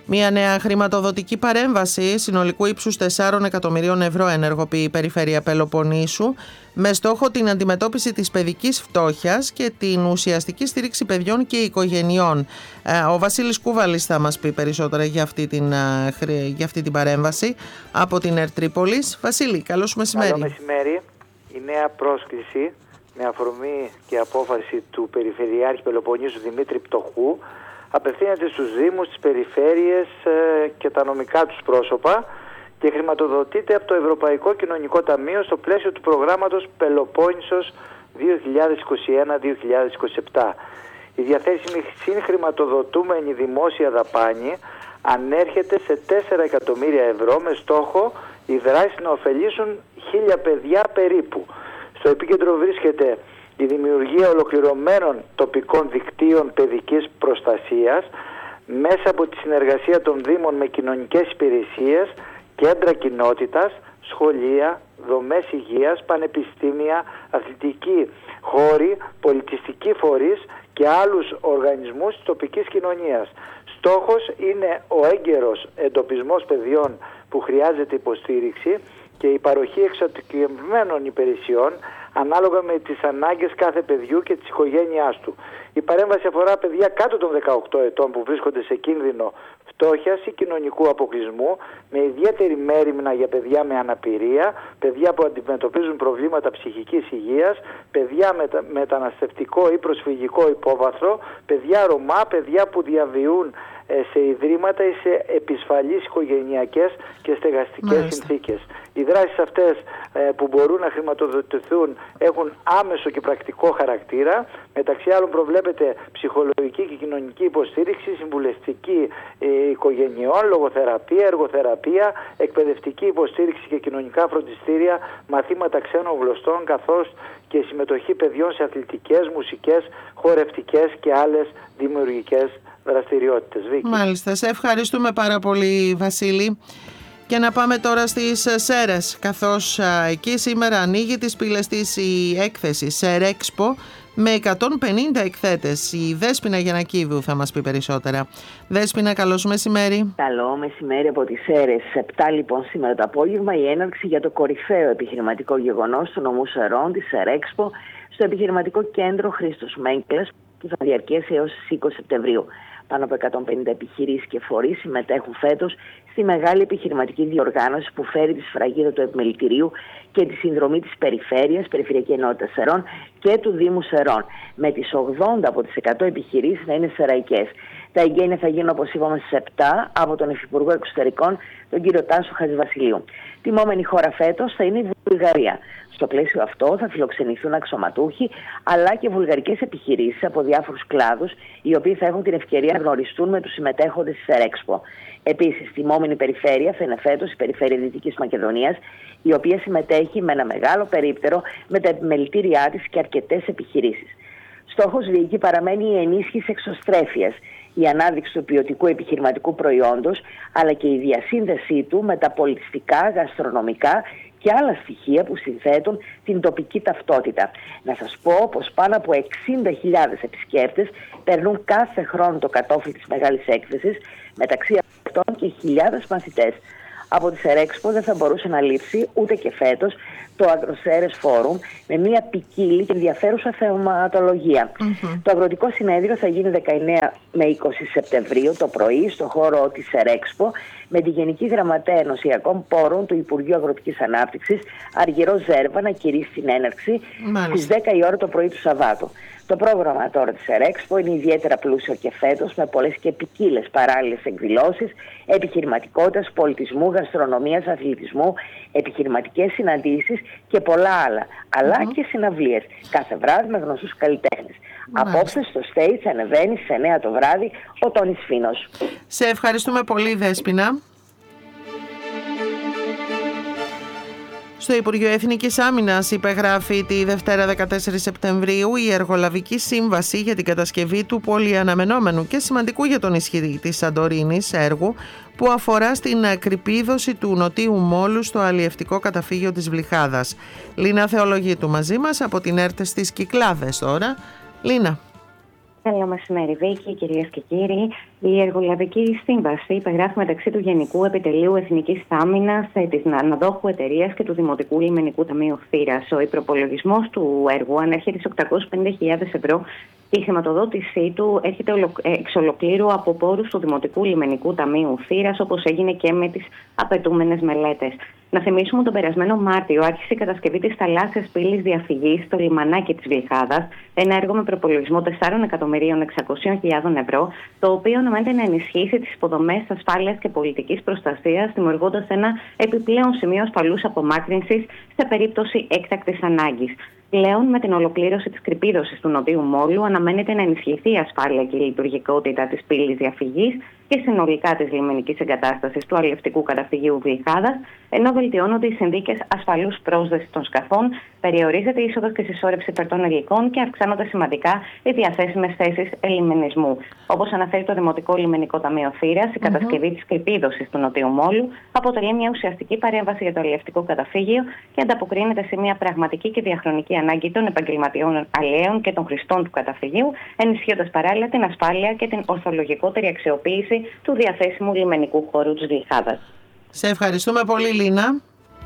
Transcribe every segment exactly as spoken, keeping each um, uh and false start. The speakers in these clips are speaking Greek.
Μια νέα χρηματοδοτική παρέμβαση συνολικού ύψους τεσσάρων εκατομμυρίων ευρώ ενεργοποιεί η Περιφέρεια Πελοποννήσου με στόχο την αντιμετώπιση της παιδικής φτώχειας και την ουσιαστική στήριξη παιδιών και οικογενειών. Ο Βασίλης Κούβαλης θα μας πει περισσότερα για αυτή την, για αυτή την παρέμβαση από την ΕΡΤ Τρίπολης. Βασίλη, καλώς μεσημέρι. Καλό μεσημέρι. Η νέα πρόσκληση με αφορμή και απόφαση του Περιφερειάρχη Πελοποννήσου Δημήτρη Πτωχού απευθύνεται στους Δήμους, τις Περιφέρειες ε, και τα νομικά τους πρόσωπα και χρηματοδοτείται από το Ευρωπαϊκό Κοινωνικό Ταμείο στο πλαίσιο του προγράμματος Πελοπόννησος δύο χιλιάδες είκοσι ένα δύο χιλιάδες είκοσι επτά. Η διαθέσιμη συγχρηματοδοτούμενη δημόσια δαπάνη ανέρχεται σε τέσσερα εκατομμύρια ευρώ με στόχο οι δράσεις να ωφελήσουν χίλια παιδιά περίπου. Στο επίκεντρο βρίσκεται η δημιουργία ολοκληρωμένων τοπικών δικτύων παιδικής προστασίας μέσα από τη συνεργασία των Δήμων με κοινωνικές υπηρεσίες, κέντρα κοινότητας, σχολεία, δομές υγείας, πανεπιστήμια, αθλητικοί χώροι, πολιτιστικοί φορείς και άλλους οργανισμούς της τοπικής κοινωνίας. Στόχος είναι ο έγκαιρος εντοπισμός παιδιών που χρειάζεται υποστήριξη και η παροχή εξατομικευμένων υπηρεσιών ανάλογα με τις ανάγκες κάθε παιδιού και της οικογένειάς του. Η παρέμβαση αφορά παιδιά κάτω των δεκαοκτώ ετών που βρίσκονται σε κίνδυνο φτώχειας ή κοινωνικού αποκλεισμού, με ιδιαίτερη μέριμνα για παιδιά με αναπηρία, παιδιά που αντιμετωπίζουν προβλήματα ψυχικής υγείας, παιδιά με μεταναστευτικό ή προσφυγικό υπόβαθρο, παιδιά Ρωμά, παιδιά που διαβιούν σε ιδρύματα ή σε επισφαλείς οικογενειακές και στεγαστικές Μάλιστα. συνθήκες. Οι δράσεις αυτές ε, που μπορούν να χρηματοδοτηθούν έχουν άμεσο και πρακτικό χαρακτήρα. Μεταξύ άλλων προβλέπεται ψυχολογική και κοινωνική υποστήριξη, συμβουλευτική ε, οικογενειών, λογοθεραπεία, εργοθεραπεία, εκπαιδευτική υποστήριξη και κοινωνικά φροντιστήρια, μαθήματα ξένων γλωστών, καθώς και συμμετοχή παιδιών σε αθλητικές, μουσικές, χορευτικές και άλλες δημιουργικές δραστηριότητες. Βίκη. Μάλιστα, σε ευχαριστούμε πάρα πολύ, Βασίλη. Και να πάμε τώρα στις Σέρρες, καθώς α, εκεί σήμερα ανοίγει τις πύλες της η έκθεση Σερέξπο με εκατόν πενήντα εκθέτες. Η Δέσποινα Γιαννακίδου θα μας πει περισσότερα. Δέσποινα, καλώς μεσημέρι. Καλό μεσημέρι από τις Σέρρες. Επτά λοιπόν σήμερα το απόγευμα η έναρξη για το κορυφαίο επιχειρηματικό γεγονός του νομού Σερών, τη Σερέξπο, στο επιχειρηματικό κέντρο Χρήστος Μέγκλας, που θα διαρκέσει έως τις είκοσι Σεπτεμβρίου. Πάνω από εκατόν πενήντα επιχειρήσεις και φορείς συμμετέχουν φέτος στη μεγάλη επιχειρηματική διοργάνωση που φέρει τη σφραγίδα του επιμελητηρίου και τη συνδρομή της Περιφέρειας, Περιφερειακή Ενότητα Σερών και του Δήμου Σερών, με τις ογδόντα από τις εκατό επιχειρήσεις να είναι σεραϊκές. Τα εγγένεια θα γίνουν, όπως είπαμε, στις επτά από τον Υφυπουργό Εξωτερικών, τον κύριο Τάσο Χατζηβασιλείου. Τιμόμενη χώρα φέτος θα είναι η Βουλγαρία. Στο πλαίσιο αυτό θα φιλοξενηθούν αξιωματούχοι αλλά και βουλγαρικές επιχειρήσεις από διάφορους κλάδους, οι οποίοι θα έχουν την ευκαιρία να γνωριστούν με τους συμμετέχοντες της Σερέξπο. Επίσης, τιμόμενη περιφέρεια θα είναι φέτος η Περιφέρεια Δυτικής Μακεδονίας, η οποία συμμετέχει με ένα μεγάλο περίπτερο με τα επιμελητήριά της και αρκετές επιχειρήσεις. Στόχος Βίκη παραμένει η ενίσχυση εξωστρέφειας, η ανάδειξη του ποιοτικού επιχειρηματικού προϊόντος, αλλά και η διασύνδεσή του με τα πολιτιστικά, γαστρονομικά και άλλα στοιχεία που συνθέτουν την τοπική ταυτότητα. Να σας πω πως πάνω από εξήντα χιλιάδες επισκέπτες περνούν κάθε χρόνο το κατόφλι της μεγάλης έκθεσης, μεταξύ αυτών και χιλιάδες μαθητές. Από τη Σερέξπο δεν θα μπορούσε να λείψει ούτε και φέτος το Αγροσέρες Φόρουμ με μια ποικίλη και ενδιαφέρουσα θεματολογία. Mm-hmm. Το Αγροτικό Συνέδριο θα γίνει δεκαεννέα με είκοσι Σεπτεμβρίου το πρωί στο χώρο της Σερέξπο με τη Γενική Γραμματέα Ενωσιακών Πόρων του Υπουργείου Αγροτικής Ανάπτυξης Αργυρό Ζέρβα να κηρύσει την έναρξη στις δέκα η ώρα το πρωί του Σαββάτου. Το πρόγραμμα τώρα της Σερέξπο είναι ιδιαίτερα πλούσιο και φέτος με πολλές και ποικίλες παράλληλες εκδηλώσεις επιχειρηματικότητας, πολιτισμού, γαστρονομίας, αθλητισμού, επιχειρηματικές συναντήσεις και πολλά άλλα. Αλλά mm-hmm. και συναυλίες. Κάθε βράδυ με γνωστούς καλλιτέχνες. Mm-hmm. Απόψε στο stage ανεβαίνει στις εννέα το βράδυ ο Τόνις Φίνος. Σε ευχαριστούμε πολύ, Δέσποινα. Στο Υπουργείο Εθνικής Άμυνας υπεγράφει τη Δευτέρα δεκατέσσερις Σεπτεμβρίου η Εργολαβική Σύμβαση για την κατασκευή του πολυαναμενόμενου και σημαντικού για τον ισχυρή της Σαντορίνης έργου που αφορά στην κρυπίδωση του νοτίου μόλου στο αλλιευτικό καταφύγιο της Βλυχάδας. Λίνα Θεολογίτου μαζί μας από την ΕΡΤ στις Κυκλάδες τώρα. Λίνα. Καλό μεσημέρι, Βίκη, κυρίες και κύριοι. Η Εργολαβική Σύμβαση υπεγράφει μεταξύ του Γενικού Επιτελείου Εθνικής Άμυνας, της αναδόχου εταιρείας και του Δημοτικού Λιμενικού Ταμείου Θήρας. Ο προπολογισμός του έργου ανέρχεται σε οκτακόσιες πενήντα χιλιάδες ευρώ και η χρηματοδότησή του έρχεται εξ ολοκλήρου από πόρους του Δημοτικού Λιμενικού Ταμείου Θήρας, όπως έγινε και με τις απαιτούμενες μελέτες. Να θυμίσουμε τον περασμένο Μάρτιο άρχισε η κατασκευή της θαλάσσιας πύλης διαφυγής στο λιμανάκι της Γλυφάδας, ένα έργο με προπολογισμό τεσσάρων εκατομμυρίων εξακοσίων χιλιάδων ευρώ, το οποίο αναμένεται να ενισχύσει τις υποδομές ασφάλειας και πολιτικής προστασίας, δημιουργώντας ένα επιπλέον σημείο ασφαλούς απομάκρυνσης σε περίπτωση έκτακτης ανάγκης. Πλέον, με την ολοκλήρωση της κρυπίδωσης του Νοτίου Μόλου, αναμένεται να ενισχυθεί η ασφάλεια και η λειτουργικότητα της πύλης διαφυγής και συνολικά της λιμενικής εγκατάστασης του αλλιευτικού καταφυγίου Γλυφάδας, ενώ βελτιώνονται οι συνθήκες ασφαλούς πρόσδεσης των σκαφών, περιορίζεται η είσοδος και συσσόρευση περτών υλικών και αυξάνονται σημαντικά οι διαθέσιμες θέσεις ελιμενισμού. Όπως αναφέρει το Δημοτικό Λιμενικό Ταμείο Θήρας, η κατασκευή mm-hmm. της κρυπίδωσης του Νοτίου Μόλου αποτελεί μια ουσιαστική παρέμβαση για το αλλιευτικό καταφύγιο και ανταποκρίνεται σε μια πραγματική και διαχρονική ανάγκη των επαγγελματιών αλλιέων και των χρηστών του καταφυγίου, ενισχύοντας παράλληλα την ασφάλεια και την ορθολογικότερη αξιοποίηση του διαθέσιμου λιμενικού χώρου της Γλυφάδας. Σε ευχαριστούμε πολύ, Λίνα.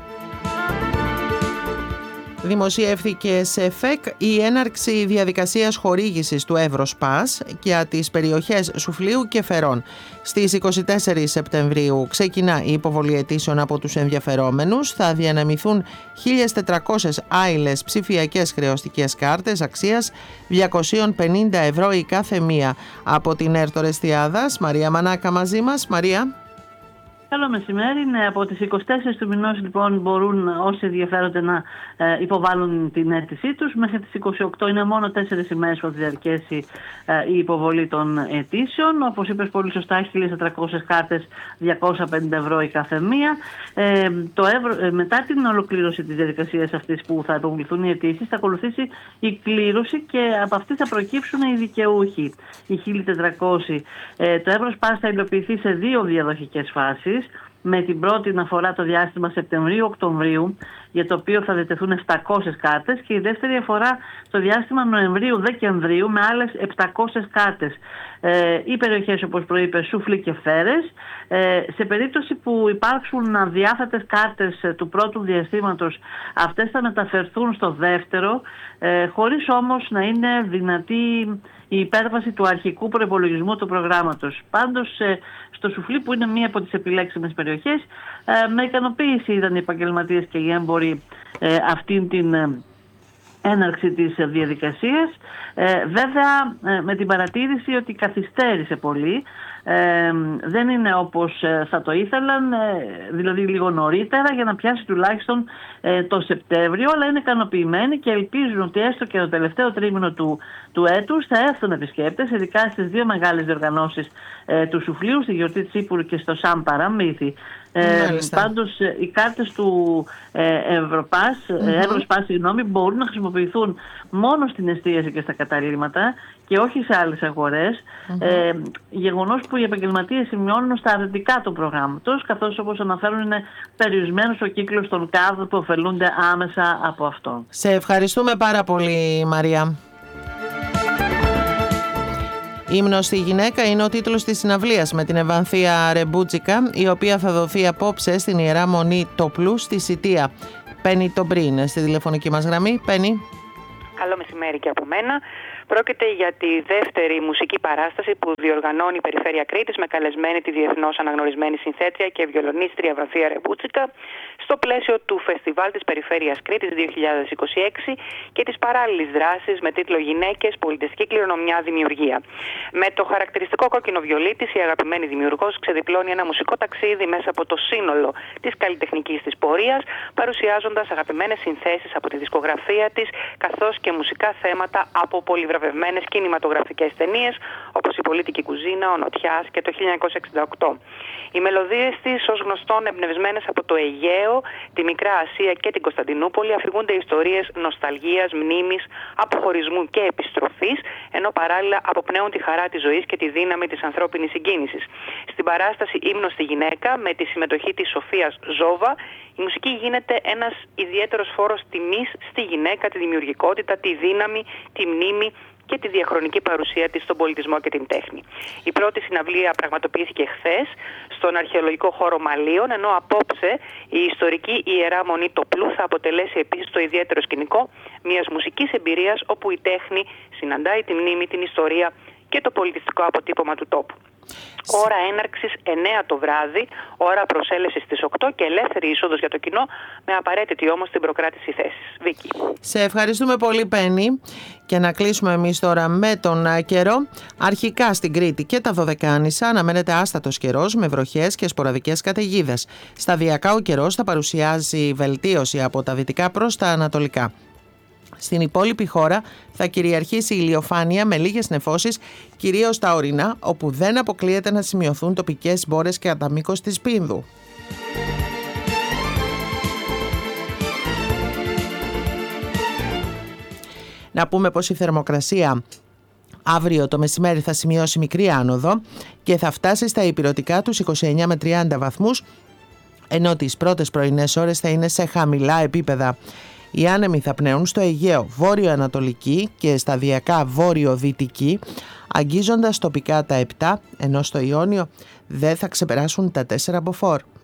Δημοσιεύθηκε σε ΦΕΚ η έναρξη διαδικασίας χορήγησης του Εύρος-Πας για τις περιοχές Σουφλίου και Φερών. Στις είκοσι τέσσερις Σεπτεμβρίου ξεκινά η υποβολή αιτήσεων από τους ενδιαφερόμενους. Θα διανεμηθούν χίλιες τετρακόσιες άειλες ψηφιακές χρεωστικές κάρτες αξίας διακόσια πενήντα ευρώ η κάθε μία. Από την Έρτορ Εστιάδας, Μαρία Μανάκα μαζί μας. Μαρία. Καλό μεσημέρι. Ναι, από τις είκοσι τέσσερις του μηνός λοιπόν μπορούν όσοι ενδιαφέρονται να ε, υποβάλουν την αίτησή τους. Μέχρι τις είκοσι οκτώ είναι μόνο τέσσερις ημέρες που θα διαρκέσει ε, η υποβολή των αιτήσεων. Όπως είπες πολύ σωστά, χίλιες τετρακόσιες κάρτες, διακόσια πενήντα ευρώ η κάθε μία. Ε, το ευρώ, ε, μετά την ολοκλήρωση της διαδικασίας αυτής που θα υποβληθούν οι αιτήσεις, θα ακολουθήσει η κλήρωση και από αυτή θα προκύψουν οι δικαιούχοι. Οι χίλιοι τετρακόσιοι. Ε, το Εύρος-Πας θα υλοποιηθεί σε δύο διαδοχικές φάσεις. Με την πρώτη να αφορά το διάστημα Σεπτεμβρίου-Οκτωβρίου, για το οποίο θα διατεθούν επτακόσιες κάρτες, και η δεύτερη αφορά το διάστημα Νοεμβρίου-Δεκεμβρίου με άλλες επτακόσιες κάρτες. Ε, οι περιοχές, όπως προείπε, Σούφλοι και Φέρες. Ε, σε περίπτωση που υπάρξουν αδιάθετες κάρτες του πρώτου διαστήματος, αυτές θα μεταφερθούν στο δεύτερο, ε, χωρίς όμως να είναι δυνατή η υπέρβαση του αρχικού προϋπολογισμού του προγράμματος. Πάντως, ε, στο Σουφλί, που είναι μία από τις επιλέξιμες περιοχές, ε, με ικανοποίηση είδαν οι επαγγελματίες και οι έμποροι ε, αυτήν την ε, έναρξη της διαδικασίας. Ε, βέβαια, ε, με την παρατήρηση ότι καθυστέρησε πολύ. Ε, δεν είναι όπως ε, θα το ήθελαν, ε, δηλαδή λίγο νωρίτερα, για να πιάσει τουλάχιστον ε, το Σεπτέμβριο, αλλά είναι ικανοποιημένοι και ελπίζουν ότι έστω και το τελευταίο τρίμηνο του, του έτους θα έρθουν επισκέπτες, ειδικά στις δύο μεγάλες διοργανώσεις ε, του Σουφλίου, στη γιορτή της Ήπουρου και στο Σαν Παραμύθι. Ε, πάντως οι κάρτες του ε, Ευρωπάς, mm-hmm. Εύρος-Πας, συγγνώμη, μπορούν να χρησιμοποιηθούν μόνο στην εστίαση και στα καταλύματα και όχι σε άλλες αγορές. Mm-hmm. Ε, γεγονός που οι επαγγελματίες σημειώνουν στα αρνητικά του προγράμματος, καθώς, όπως αναφέρουν, είναι περιορισμένος ο κύκλος των κάρτων που ωφελούνται άμεσα από αυτό. Σε ευχαριστούμε πάρα πολύ, Μαρία. «Ύμνος στη γυναίκα» είναι ο τίτλος της συναυλίας με την Ευανθία Ρεμπούτσικα, η οποία θα δοθεί απόψε στην Ιερά Μονή Τοπλού στη Σιτία. Πέννη Τομπρίν στη τηλεφωνική μας γραμμή. Πέννη. Καλό μεσημέρι και από μένα. Πρόκειται για τη δεύτερη μουσική παράσταση που διοργανώνει η Περιφέρεια Κρήτης με καλεσμένη τη διεθνώς αναγνωρισμένη συνθέτρια και βιολονίστρια Ευανθία Ρεμπούτσικα στο πλαίσιο του Φεστιβάλ της Περιφέρειας Κρήτης δύο χιλιάδες είκοσι έξι και της παράλληλης δράσης με τίτλο «Γυναίκες, πολιτιστική κληρονομιά, δημιουργία». Με το χαρακτηριστικό κόκκινο βιολί της, η αγαπημένη δημιουργός ξεδιπλώνει ένα μουσικό ταξίδι μέσα από το σύνολο της καλλιτεχνικής της πορείας, παρουσιάζοντας αγαπημένες συνθέσεις από τη δισκογραφία της, καθώς και μουσικά θέματα από πολυβραβευμένες κινηματογραφικές ταινίες, όπως «Η πολίτικη κουζίνα», «Ο Νοτιάς» και το χίλια εννιακόσια εξήντα οκτώ. Οι μελωδίες της, ως γνωστόν εμπνευσμένες από το Αιγαίο, τη Μικρά Ασία και την Κωνσταντινούπολη, αφηγούνται ιστορίες νοσταλγίας, μνήμης, αποχωρισμού και επιστροφής, ενώ παράλληλα αποπνέουν τη χαρά της ζωής και τη δύναμη της ανθρώπινης συγκίνησης. Στην παράσταση «Ύμνος στη γυναίκα», με τη συμμετοχή της Σοφίας Ζόβα, η μουσική γίνεται ένας ιδιαίτερος φόρος τιμής στη γυναίκα, τη δημιουργικότητα, τη δύναμη, τη μνήμη και τη διαχρονική παρουσία της στον πολιτισμό και την τέχνη. Η πρώτη συναυλία πραγματοποιήθηκε χθες στον αρχαιολογικό χώρο Μαλίων, ενώ απόψε η ιστορική Ιερά Μονή Τοπλού θα αποτελέσει επίσης το ιδιαίτερο σκηνικό μιας μουσικής εμπειρίας όπου η τέχνη συναντάει τη μνήμη, την ιστορία και το πολιτιστικό αποτύπωμα του τόπου. Ώρα έναρξης εννέα το βράδυ, ώρα προσέλευσης στις οκτώ και ελεύθερη είσοδος για το κοινό, με απαραίτητη όμως την προκράτηση θέσης. Βίκη. Σε ευχαριστούμε πολύ, Πέννη. Και να κλείσουμε εμείς τώρα με τον καιρό. Αρχικά στην Κρήτη και τα Δωδεκάνησα αναμένεται άστατος καιρός με βροχές και σποραδικές καταιγίδες. Σταδιακά ο καιρός θα παρουσιάζει βελτίωση από τα δυτικά προς τα ανατολικά. Στην υπόλοιπη χώρα θα κυριαρχήσει η ηλιοφάνεια με λίγες νεφώσεις, κυρίως στα ορεινά, όπου δεν αποκλείεται να σημειωθούν τοπικές μπόρες κατά μήκος της Πίνδου. Να πούμε πως η θερμοκρασία αύριο το μεσημέρι θα σημειώσει μικρή άνοδο και θα φτάσει στα ηπειρωτικά τους είκοσι εννέα με τριάντα βαθμούς, ενώ τις πρώτες πρωινές ώρες θα είναι σε χαμηλά επίπεδα. Οι άνεμοι θα πνέουν στο Αιγαίο βόρειο-ανατολική και σταδιακά βόρειο-δυτική, αγγίζοντας τοπικά τα επτά, ενώ στο Ιόνιο δεν θα ξεπεράσουν τα τέσσερα μποφόρ.